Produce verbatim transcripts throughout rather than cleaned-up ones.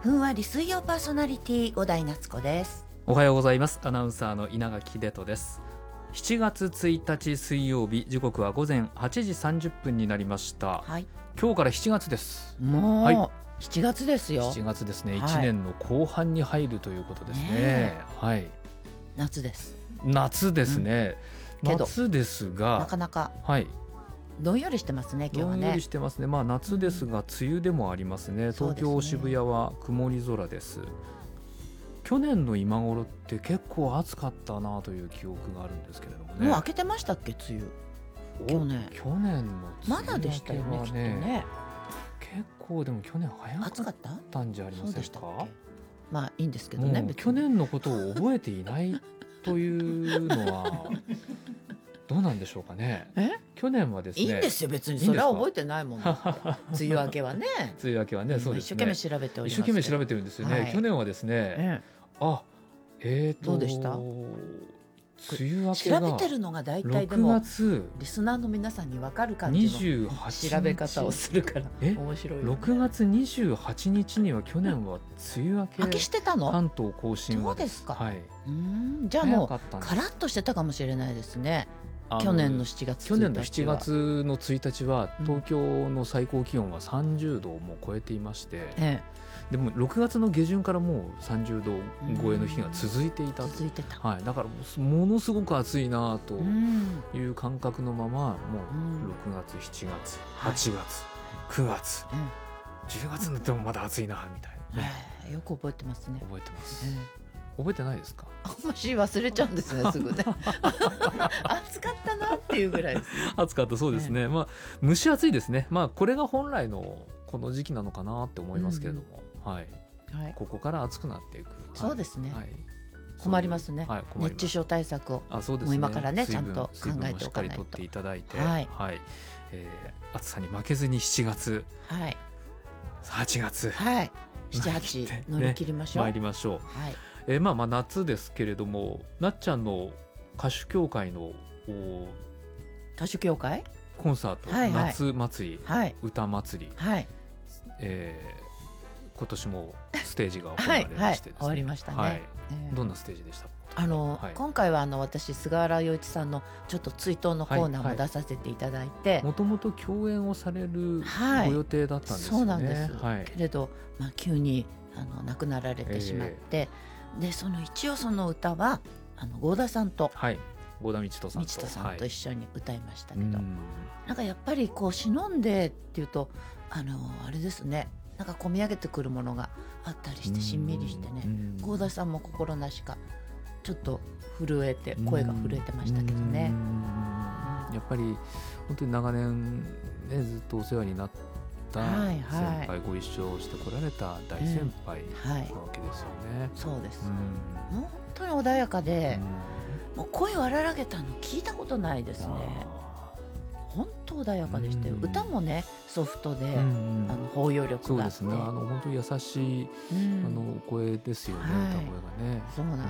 ふんわり水曜パーソナリティ五代夏子です。 おはようございます。アナウンサーの稲垣秀人です。しちがつついたち水曜日、時刻は午前はちじさんじゅっぷんになりました、はい、今日からしちがつです。 もう、はい、しちがつですよ。 しちがつですね、はい、いちねんの後半に入るということですね。ね、はい、 夏です。 夏ですね、 うん、けど夏ですがなかなか、 はい、 どんよりしてますね。今日はね、 どんよりしてますね。まあ夏ですが、梅雨でもありますね。東京渋谷は曇り空です。去年の今頃って結構暑かったなという記憶があるんですけれどもね。 もう明けてましたっけ、梅雨。去年去年の梅雨明けはね、 まだでしたよね、きっとね。 結構でも去年早かったんじゃありませんか。 まあいいんですけどね。 去年のことを覚えていないというのはどうなんでしょうかね。 え去年はですね、 いいんですよ、別にそれは覚えてないもん。梅雨明けはね梅雨明けはね、そうですね、 一生懸命調べております。 一生懸命調べてるんですよね、はい、去年はですね、ええ、あ、えーとどうでした？ 梅雨明けが調べてるのが大体でもリスナーの皆さんに分かる感じの調べ方をするから面白い、ね、 ろくがつにじゅうはちにちには去年は梅雨明け、 明けしてたの？ 関東甲信は。 そうですか、 はい、 うーん、じゃあもうカラッとしてたかもしれないですね。去年のしちがつついたちは、 去年のしちがつのついたちは東京の最高気温はさんじゅうどをもう超えていまして、ええ、でもろくがつの下旬からもうさんじゅうど超えの日が続いていた。 続いてた、 はい、だからものすごく暑いなという感覚のまま、もうろくがつしちがつはちがつ、はい、くがつ、うん、じゅうがつになってもまだ暑いなみたいな、ね、 えー、よく覚えてますね。 覚えてます、えー覚えてないですか？ あんまし忘れちゃうんですね、すぐね暑かったなっていうぐらいです、ね、 暑かった、そうですね、えー、まあ蒸し暑いですね。まあこれが本来のこの時期なのかなって思いますけれども、うん、はい、はい、ここから暑くなっていく。 そうですね、はい、 困りますね、はい、困ります。熱中症対策をあ、そうですね、もう今からねちゃんと考えておかないと。 しっかりとっていただいて、はいはい、えー、暑さに負けずにしちがつ、はい、はちがつ、はい、 しち、はち乗り切りましょう、 ね、参りましょう、 はい。 えー、まあまあ夏ですけれども、なっちゃんの歌手協会の歌手協会コンサート、はいはい、夏祭り、はい、歌祭り、はい、えー、今年もステージが行われましてですね、はいはい、終わりましたね、はい、えー、どんなステージでしたか？ あの、はい、今回はあの私菅原洋一さんのちょっと追悼のコーナーも出させていただいて、 もともと共演をされるご予定だったんですよね、はい、そうなんです、はい、 けれど、まあ、急にあの亡くなられてしまって、えー、でその一応その歌はあの郷田さんと、はい、 郷田道人さんと道人さんと一緒に歌いましたけど、はい、なんかやっぱりこう忍んでっていうとあのあれですね、なんか込み上げてくるものがあったりしてしんみりしてね、郷田さんも心なしかちょっと震えて声が震えてましたけどね、 うん、やっぱり本当に長年、ね、ずっとお世話になった先輩、はいはい、ご一緒してこられた大先輩なわけですよね、うん、はい、そうです、うん、本当に穏やかで、うん、もう声を荒らげたの聞いたことないですね。本当穏やかでしたよ、うん、歌もねソフトで、うん、あの包容力があって、そうですね、あの本当に優しい、うん、あの声ですよね、はい、歌声がね。 そうなんです、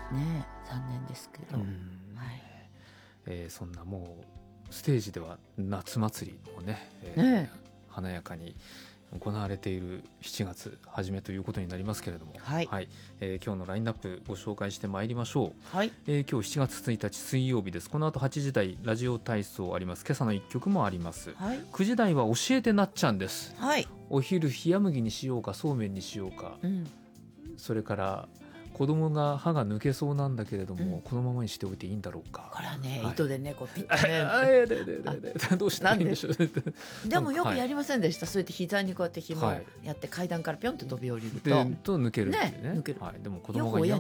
うん、ね、残念ですけど、うん、はい、 えー、そんなもうステージでは夏祭りもね、えーね、華やかに行われているしちがつ初めということになりますけれども、はいはい、えー、今日のラインナップご紹介してまいりましょう、はい、えー、今日しちがつついたち水曜日です。この後はちじ台ラジオ体操あります。今朝のいっきょくもあります、はい、くじ台は教えてなっちゃんです、はい、お昼冷麦にしようかそうめんにしようか、うん、それから子供が歯が抜けそうなんだけれども、うん、このままにしておいていいんだろうか。 これはね、はい、糸でねこうピッとねどうしたらいいんでしょうでもよくやりませんでした、はい、そうやって膝にこうやって紐をやって階段からピョンと飛び降りると、 でと抜けるっていうね、 ね、抜ける、 はい、でも子供が嫌